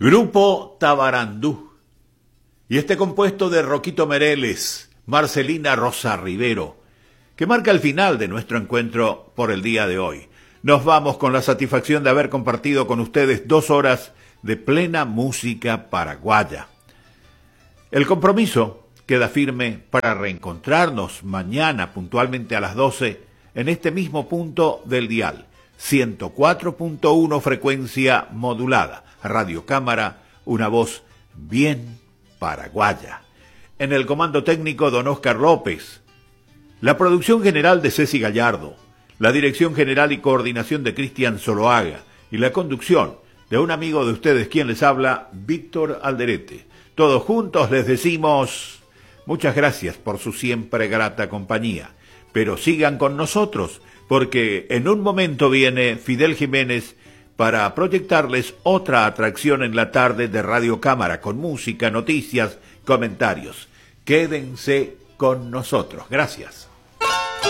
Grupo Tabarandú. Y este compuesto de Roquito Mereles, Marcelina Rosa Rivero, que marca el final de nuestro encuentro por el día de hoy. Nos vamos con la satisfacción de haber compartido con ustedes 2 horas de plena música paraguaya. El compromiso queda firme para reencontrarnos mañana puntualmente a las 12 en este mismo punto del dial, 104.1 frecuencia modulada, Radio Cámara, una voz bien paraguaya. En el comando técnico, don Oscar López. La producción general de Ceci Gallardo, la dirección general y coordinación de Cristian Zoloaga y la conducción de un amigo de ustedes, quien les habla, Víctor Alderete. Todos juntos les decimos muchas gracias por su siempre grata compañía, pero sigan con nosotros, porque en un momento viene Fidel Jiménez para proyectarles otra atracción en la tarde de Radio Cámara, con música, noticias, comentarios. Quédense con nosotros. Gracias.